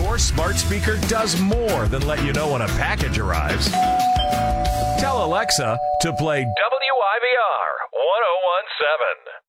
Your smart speaker does more than let you know when a package arrives. Tell Alexa to play WIVR 1017.